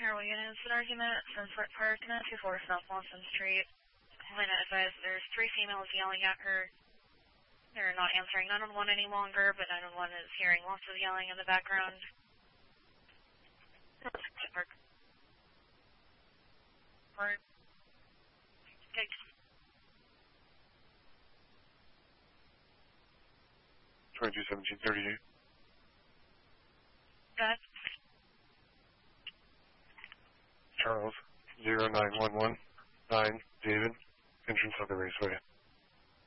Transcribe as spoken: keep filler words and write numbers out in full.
Here we get into an argument from Fort Park, nine two four South Lawson Street. Helena advised there's three females yelling at her. They're not answering nine one one any longer, but nine one one is hearing lots of yelling in the background. Park. Park. Okay. twenty-two seventeen thirty-eight. Got it. Charles, zero nine one one nine, David, entrance of the raceway.